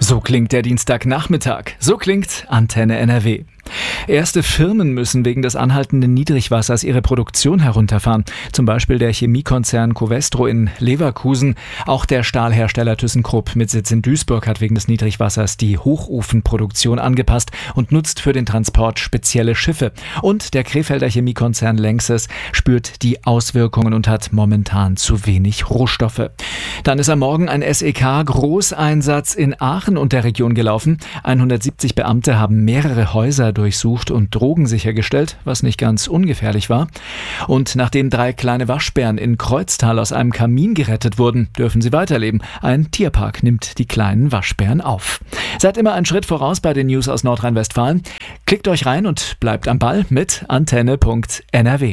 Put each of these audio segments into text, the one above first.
So klingt der Dienstagnachmittag. So klingt Antenne NRW. Erste Firmen müssen wegen des anhaltenden Niedrigwassers ihre Produktion herunterfahren. Zum Beispiel der Chemiekonzern Covestro in Leverkusen. Auch der Stahlhersteller ThyssenKrupp mit Sitz in Duisburg hat wegen des Niedrigwassers die Hochofenproduktion angepasst und nutzt für den Transport spezielle Schiffe. Und der Krefelder Chemiekonzern Lanxess spürt die Auswirkungen und hat momentan zu wenig Rohstoffe. Dann ist am Morgen ein SEK-Großeinsatz in Aachen und der Region gelaufen. 170 Beamte haben mehrere Häuser durchsucht und Drogen sichergestellt, was nicht ganz ungefährlich war. Und nachdem 3 kleine Waschbären in Kreuztal aus einem Kamin gerettet wurden, dürfen sie weiterleben. Ein Tierpark nimmt die kleinen Waschbären auf. Seid immer einen Schritt voraus bei den News aus Nordrhein-Westfalen. Klickt euch rein und bleibt am Ball mit antenne.nrw.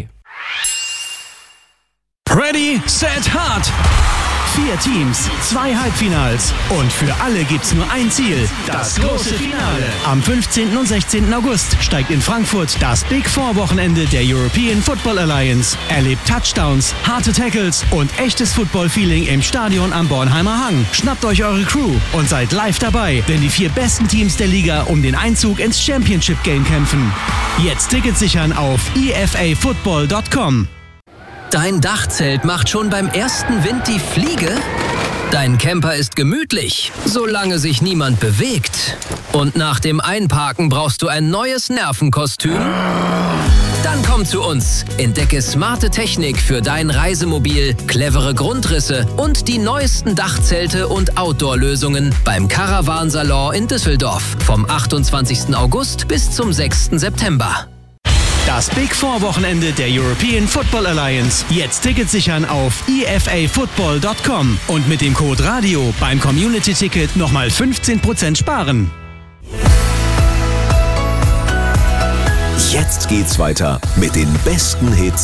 Ready, set, hard! 4 Teams, 2 Halbfinals und für alle gibt's nur ein Ziel, das große Finale. Am 15. und 16. August steigt in Frankfurt das Big Four Wochenende der European Football Alliance. Erlebt Touchdowns, harte Tackles und echtes Football-Feeling im Stadion am Bornheimer Hang. Schnappt euch eure Crew und seid live dabei, wenn die 4 besten Teams der Liga um den Einzug ins Championship Game kämpfen. Jetzt Tickets sichern auf efafootball.com. Dein Dachzelt macht schon beim ersten Wind die Fliege? Dein Camper ist gemütlich, solange sich niemand bewegt. Und nach dem Einparken brauchst du ein neues Nervenkostüm? Dann komm zu uns. Entdecke smarte Technik für dein Reisemobil, clevere Grundrisse und die neuesten Dachzelte und Outdoor-Lösungen beim Caravansalon in Düsseldorf vom 28. August bis zum 6. September. Das Big Four Wochenende der European Football Alliance. Jetzt Tickets sichern auf efafootball.com und mit dem Code RADIO beim Community-Ticket nochmal 15% sparen. Jetzt geht's weiter mit den besten Hits